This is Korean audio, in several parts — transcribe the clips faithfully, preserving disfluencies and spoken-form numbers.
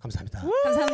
감사합니다.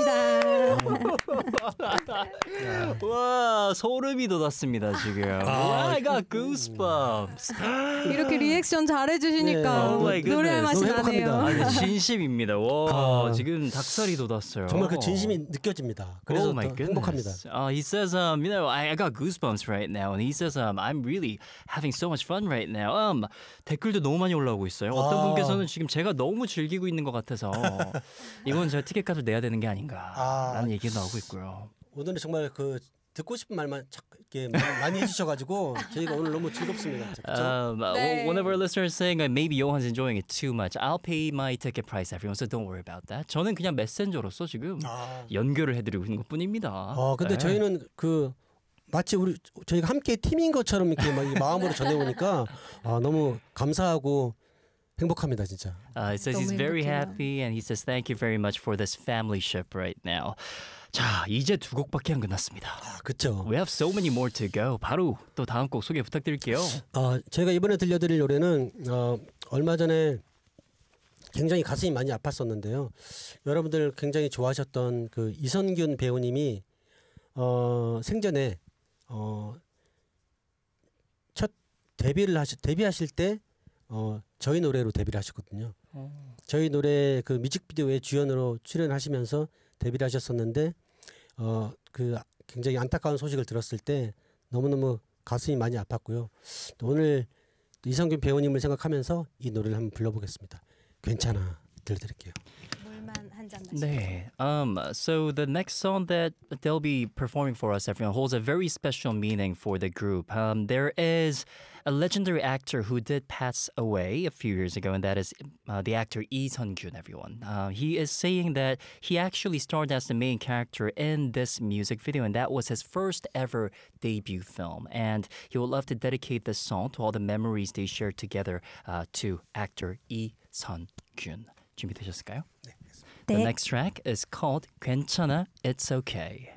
감사합니다. 와 소름이 돋았습니다 지금. 아, I got goosebumps. 이렇게 리액션 잘해주시니까 네, 노래 맛이 너무 나네요. 아, 진심입니다. 와 아, 지금 닭살이 돋았어요. 정말 그 진심이 느껴집니다. 그래서 Oh my 더 goodness. 행복합니다. Uh, he says, um, you know, I, I got goosebumps right now, and he says, um, I'm really having so much fun right now. Um, 댓글도 너무 많이 올라오고 있어요. 어떤 아. 분께서는 지금 제가 너무 즐기고 있는 것 같아서 이건 제가 티켓값을 내야 되는 게 아. 아닌가라는 얘기가 나오고 있고요. 오늘은 정말 그 듣고 싶은 말만 착 이렇게 많이, 많이 해주셔가지고 저희가 오늘 너무 즐겁습니다. 그렇죠? Um, uh, 네. One of our listeners saying uh, maybe Johan's enjoying it too much. I'll pay my ticket price, everyone, so don't worry about that. 저는 그냥 메신저로서 지금 아, 연결을 해드리고 있는 것뿐입니다. 어, 근데 네. 저희는 그 마치 우리 저희가 함께 팀인 것처럼 이렇게 막 이 마음으로 전해오니까 아, 너무 감사하고 행복합니다, 진짜. Uh, he says he's 너무 very 행복해요. happy and he says thank you very much for this family ship right now. 자, 이제 두 곡밖에 안 끝났습니다. 아, 그렇죠. We have so many more to go. 바로 또 다음 곡 소개 부탁드릴게요. 어, 제가 이번에 들려드릴 노래는 어, 얼마 전에 굉장히 가슴이 많이 아팠었는데요. 여러분들 굉장히 좋아하셨던 그 이선균 배우님이 어, 생전에 어, 첫 데뷔를 하시 데뷔하실 때 어, 저희 노래로 데뷔를 하셨거든요. 저희 노래 그 뮤직비디오에 주연으로 출연하시면서 데뷔를 하셨었는데 어, 그 굉장히 안타까운 소식을 들었을 때 너무너무 가슴이 많이 아팠고요. 또 오늘 또 이성균 배우님을 생각하면서 이 노래를 한번 불러보겠습니다. 괜찮아 들려드릴게요. 물만 한 잔 네. Um, so the next song that they'll be performing for us, everyone, holds a very special meaning for the group. Um, there is a legendary actor who did pass away a few years ago, and that is uh, the actor Lee Sun-kyun, everyone. Uh, he is saying that he actually starred as the main character in this music video, and that was his first ever debut film. And he would love to dedicate this song to all the memories they shared together uh, to actor Lee Sun-kyun. 준비되셨을까요? The 네. next track is called 괜찮아, It's Okay.